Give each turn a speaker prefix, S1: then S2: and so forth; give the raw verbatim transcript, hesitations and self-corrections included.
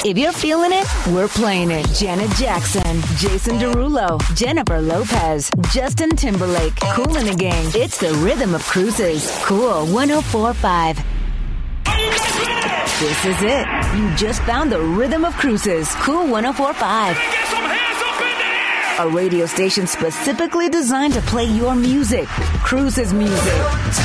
S1: If you're feeling it, we're playing it. Janet Jackson, Jason Derulo, Jennifer Lopez, Justin Timberlake, Kool and the Gang. It's the rhythm of cruises. Cool one oh four point five. This is it. You just found the rhythm of cruises. Cool one oh four point five. A radio station specifically designed to play your music. Cruises music.